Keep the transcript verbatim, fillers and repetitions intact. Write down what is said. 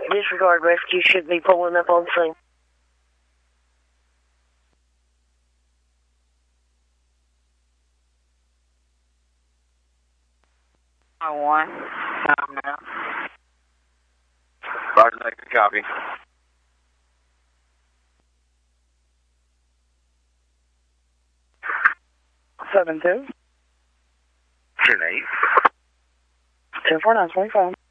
Disregard rescue should be pulling up on scene. One. Time now. Roger, that. Good copy. Seven two. Ten eight. Ten four nine twenty five.